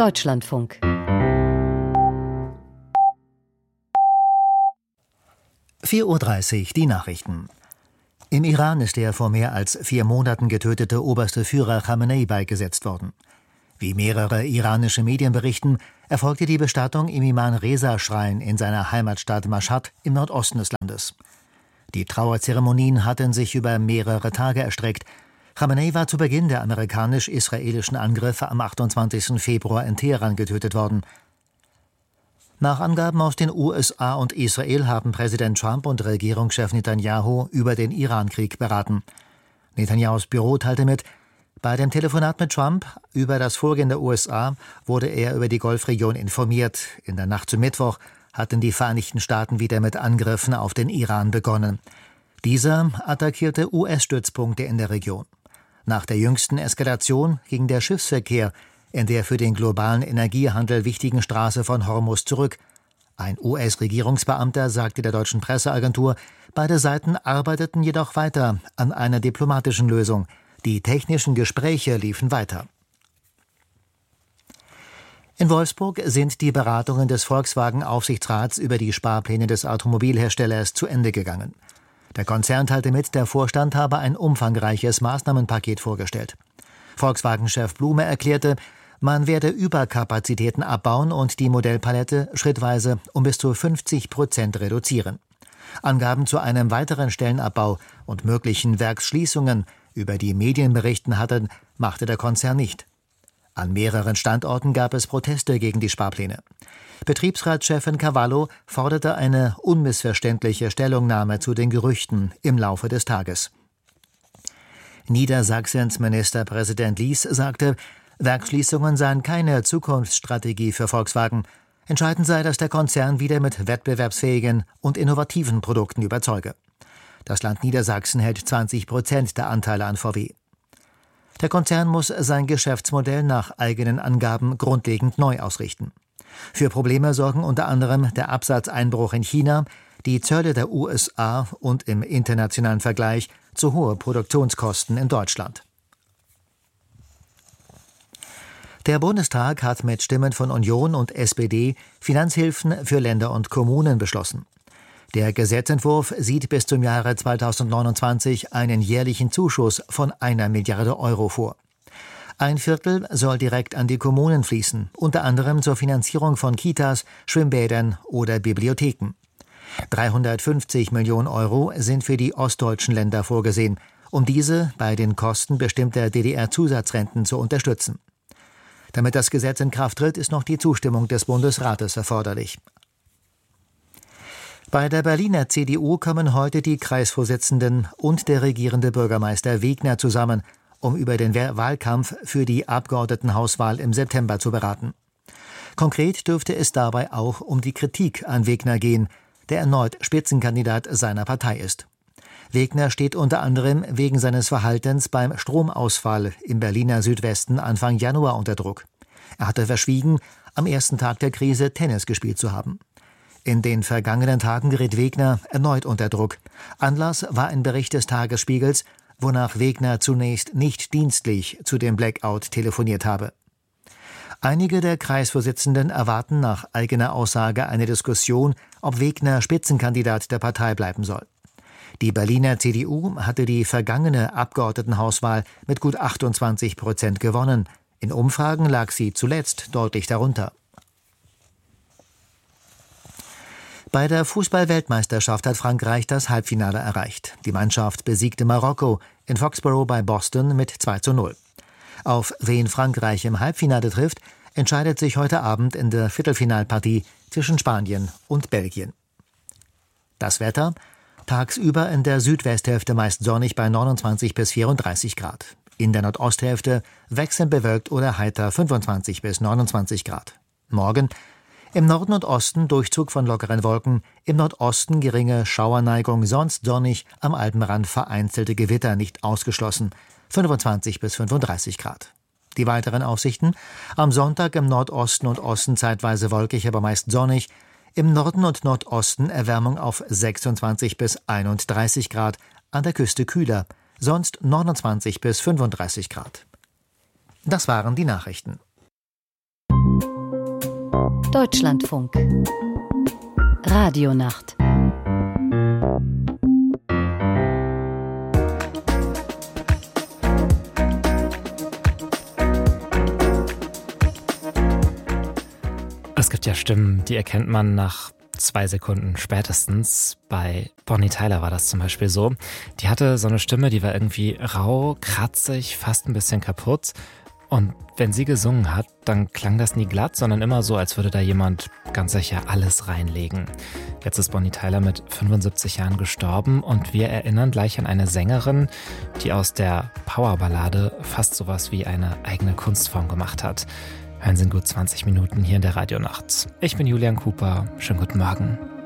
Deutschlandfunk. (4:30 Uhr) die Nachrichten. Im Iran ist der vor mehr als 4 Monaten getötete oberste Führer Khamenei beigesetzt worden. Wie mehrere iranische Medien berichten, erfolgte die Bestattung im Imam-Reza-Schrein in seiner Heimatstadt Mashhad im Nordosten des Landes. Die Trauerzeremonien hatten sich über mehrere Tage erstreckt. Khamenei war zu Beginn der amerikanisch-israelischen Angriffe am 28. Februar in Teheran getötet worden. Nach Angaben aus den USA und Israel haben Präsident Trump und Regierungschef Netanyahu über den Irankrieg beraten. Netanyahus Büro teilte mit, bei dem Telefonat mit Trump über das Vorgehen der USA wurde er über die Golfregion informiert. In der Nacht zum Mittwoch hatten die Vereinigten Staaten wieder mit Angriffen auf den Iran begonnen. Dieser attackierte US-Stützpunkte in der Region. Nach der jüngsten Eskalation ging der Schiffsverkehr in der für den globalen Energiehandel wichtigen Straße von Hormuz zurück. Ein US-Regierungsbeamter sagte der deutschen Presseagentur, beide Seiten arbeiteten jedoch weiter an einer diplomatischen Lösung. Die technischen Gespräche liefen weiter. In Wolfsburg sind die Beratungen des Volkswagen-Aufsichtsrats über die Sparpläne des Automobilherstellers zu Ende gegangen. Der Konzern teilte mit, der Vorstand habe ein umfangreiches Maßnahmenpaket vorgestellt. Volkswagen-Chef Blume erklärte, man werde Überkapazitäten abbauen und die Modellpalette schrittweise um bis zu 50% reduzieren. Angaben zu einem weiteren Stellenabbau und möglichen Werksschließungen, über die Medien berichten hatten, machte der Konzern nicht. An mehreren Standorten gab es Proteste gegen die Sparpläne. Betriebsratschefin Cavallo forderte eine unmissverständliche Stellungnahme zu den Gerüchten im Laufe des Tages. Niedersachsens Ministerpräsident Lies sagte, Werksschließungen seien keine Zukunftsstrategie für Volkswagen. Entscheidend sei, dass der Konzern wieder mit wettbewerbsfähigen und innovativen Produkten überzeuge. Das Land Niedersachsen hält 20% der Anteile an VW. Der Konzern muss sein Geschäftsmodell nach eigenen Angaben grundlegend neu ausrichten. Für Probleme sorgen unter anderem der Absatzeinbruch in China, die Zölle der USA und im internationalen Vergleich zu hohe Produktionskosten in Deutschland. Der Bundestag hat mit Stimmen von Union und SPD Finanzhilfen für Länder und Kommunen beschlossen. Der Gesetzentwurf sieht bis zum Jahre 2029 einen jährlichen Zuschuss von 1 Milliarde Euro vor. 1/4 soll direkt an die Kommunen fließen, unter anderem zur Finanzierung von Kitas, Schwimmbädern oder Bibliotheken. 350 Millionen Euro sind für die ostdeutschen Länder vorgesehen, um diese bei den Kosten bestimmter DDR-Zusatzrenten zu unterstützen. Damit das Gesetz in Kraft tritt, ist noch die Zustimmung des Bundesrates erforderlich. Bei der Berliner CDU kommen heute die Kreisvorsitzenden und der regierende Bürgermeister Wegner zusammen, um über den Wahlkampf für die Abgeordnetenhauswahl im September zu beraten. Konkret dürfte es dabei auch um die Kritik an Wegner gehen, der erneut Spitzenkandidat seiner Partei ist. Wegner steht unter anderem wegen seines Verhaltens beim Stromausfall im Berliner Südwesten Anfang Januar unter Druck. Er hatte verschwiegen, am ersten Tag der Krise Tennis gespielt zu haben. In den vergangenen Tagen geriet Wegner erneut unter Druck. Anlass war ein Bericht des Tagesspiegels, wonach Wegner zunächst nicht dienstlich zu dem Blackout telefoniert habe. Einige der Kreisvorsitzenden erwarten nach eigener Aussage eine Diskussion, ob Wegner Spitzenkandidat der Partei bleiben soll. Die Berliner CDU hatte die vergangene Abgeordnetenhauswahl mit gut 28% gewonnen. In Umfragen lag sie zuletzt deutlich darunter. Bei der Fußball-Weltmeisterschaft hat Frankreich das Halbfinale erreicht. Die Mannschaft besiegte Marokko in Foxborough bei Boston mit 2:0. Auf wen Frankreich im Halbfinale trifft, entscheidet sich heute Abend in der Viertelfinalpartie zwischen Spanien und Belgien. Das Wetter: Tagsüber in der Südwesthälfte meist sonnig bei 29 bis 34 Grad. In der Nordosthälfte wechselnd bewölkt oder heiter 25 bis 29 Grad. Morgen im Norden und Osten Durchzug von lockeren Wolken, im Nordosten geringe Schauerneigung, sonst sonnig, am Alpenrand vereinzelte Gewitter nicht ausgeschlossen, 25 bis 35 Grad. Die weiteren Aussichten: am Sonntag im Nordosten und Osten zeitweise wolkig, aber meist sonnig, im Norden und Nordosten Erwärmung auf 26 bis 31 Grad, an der Küste kühler, sonst 29 bis 35 Grad. Das waren die Nachrichten. Deutschlandfunk. Radionacht. Es gibt ja Stimmen, die erkennt man nach 2 Sekunden spätestens. Bei Bonnie Tyler war das zum Beispiel so. Die hatte so eine Stimme, die war irgendwie rau, kratzig, fast ein bisschen kaputt. Und wenn sie gesungen hat, dann klang das nie glatt, sondern immer so, als würde da jemand ganz sicher alles reinlegen. Jetzt ist Bonnie Tyler mit 75 Jahren gestorben und wir erinnern gleich an eine Sängerin, die aus der Powerballade fast sowas wie eine eigene Kunstform gemacht hat. Hören Sie in gut 20 Minuten hier in der Radionacht. Ich bin Julian Cooper. Schönen guten Morgen.